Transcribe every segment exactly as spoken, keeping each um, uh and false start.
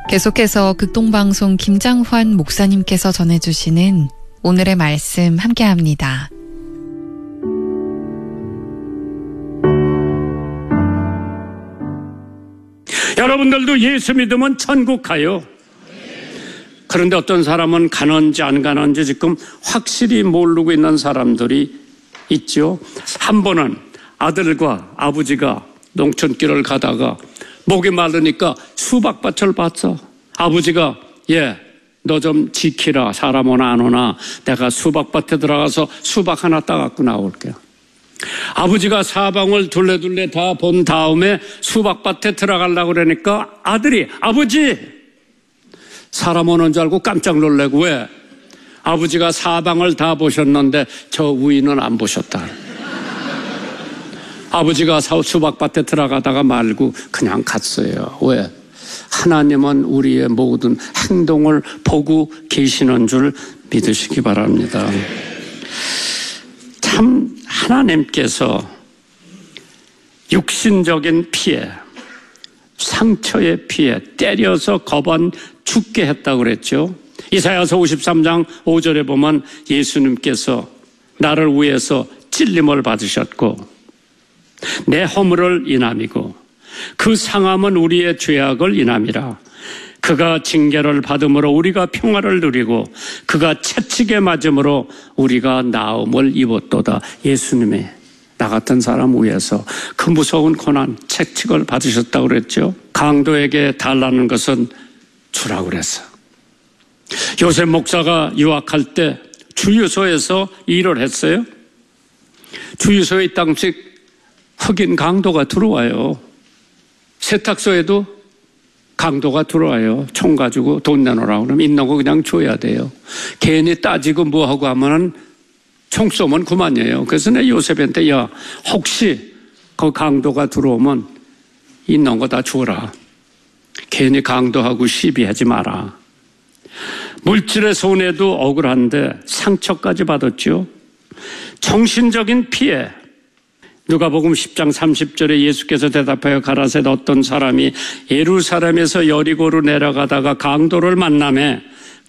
계속해서 극동방송 김장환 목사님께서 전해주시는 오늘의 말씀 함께합니다. 여러분들도 예수 믿으면 천국 가요. 그런데 어떤 사람은 가는지 안 가는지 지금 확실히 모르고 있는 사람들이 있죠. 한 번은 아들과 아버지가 농촌길을 가다가 목이 마르니까 수박밭을 봤어. 아버지가 예, 너 좀 지키라. 사람 오나 안 오나 내가 수박밭에 들어가서 수박 하나 따갖고 나올게요. 아버지가 사방을 둘레둘레 다 본 다음에 수박밭에 들어가려고 그러니까 아들이 아버지! 사람 오는 줄 알고 깜짝 놀래고 왜? 아버지가 사방을 다 보셨는데 저 위는 안 보셨다. 아버지가 수박밭에 들어가다가 말고 그냥 갔어요. 왜? 하나님은 우리의 모든 행동을 보고 계시는 줄 믿으시기 바랍니다. 참 하나님께서 육신적인 피해, 상처의 피해, 때려서 거반 죽게 했다고 그랬죠. 이사야서 오십삼 장 오 절에 보면 예수님께서 나를 위해서 찔림을 받으셨고 내 허물을 인함이고 그 상함은 우리의 죄악을 인함이라. 그가 징계를 받음으로 우리가 평화를 누리고 그가 채찍에 맞음으로 우리가 나음을 입었도다. 예수님이 나 같은 사람 위해서 그 무서운 고난, 채찍을 받으셨다고 그랬죠. 강도에게 달라는 것은 주라고 그랬어. 요셉 목사가 유학할 때 주유소에서 일을 했어요. 주유소에 있당시 흑인 강도가 들어와요. 세탁소에도 강도가 들어와요. 총 가지고 돈 내놓으라고 그러면 있는 거 그냥 줘야 돼요. 괜히 따지고 뭐하고 하면은 총 쏘면 그만이에요. 그래서 내 요셉한테 야 혹시 그 강도가 들어오면 있는 거 다 줘라. 괜히 강도하고 시비하지 마라. 물질의 손해도 억울한데 상처까지 받았죠. 정신적인 피해. 누가복음 십 장 삼십 절에 예수께서 대답하여 가라사대 어떤 사람이 예루살렘에서 여리고로 내려가다가 강도를 만나매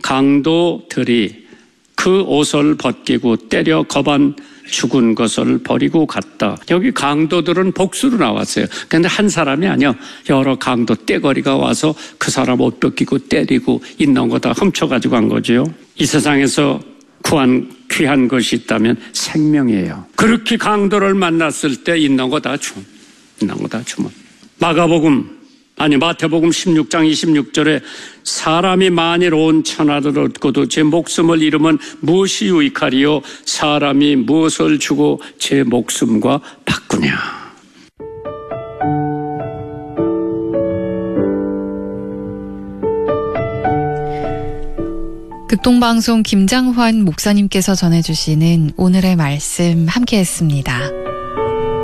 강도들이 그 옷을 벗기고 때려 거반 죽은 것을 버리고 갔다. 여기 강도들은 복수로 나왔어요. 그런데 한 사람이 아니야. 여러 강도 떼거리가 와서 그 사람 옷 벗기고 때리고 있는 거 다 훔쳐가지고 간 거죠. 이 세상에서 구한 귀한 것이 있다면 생명이에요. 그렇게 강도를 만났을 때 있는 거 다 줌. 있는 거 다 주면. 마가복음 아니 마태복음 십육 장 이십육 절에 사람이 만일 온 천하를 얻고도 제 목숨을 잃으면 무엇이 유익하리요? 사람이 무엇을 주고 제 목숨과 바꾸냐. 극동방송 김장환 목사님께서 전해주시는 오늘의 말씀 함께했습니다.